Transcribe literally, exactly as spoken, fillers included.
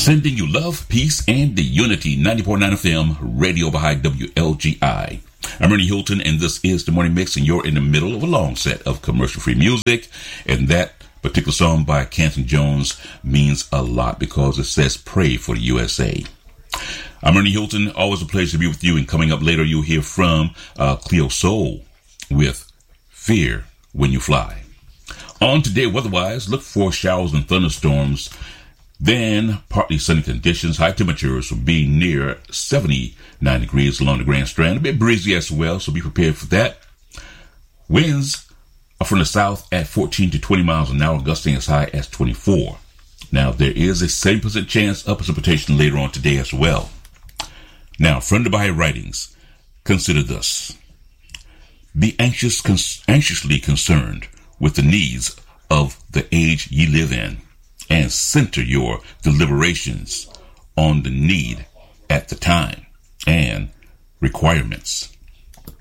Sending you love, peace, and the unity. ninety point nine F M, Radio Baha'i, W L G I. I'm Ernie Hilton, and this is the Morning Mix, and you're in the middle of a long set of commercial-free music, and that particular song by Canton Jones means a lot because it says pray for the U S A. I'm Ernie Hilton. Always a pleasure to be with you, and coming up later, you'll hear from uh, Cleo Sol with Fear When You Fly. On today, weather-wise, look for showers and thunderstorms. Then partly sunny conditions, high temperatures will be near seventy-nine degrees along the Grand Strand. A bit breezy as well, so be prepared for that. Winds are from the south at fourteen to twenty miles an hour, gusting as high as twenty-four. Now, there is a seven percent chance of precipitation later on today as well. Now, from the Baha'i writings, consider this. Be anxious, cons- anxiously concerned with the needs of the age ye live in, and center your deliberations on the need at the time and requirements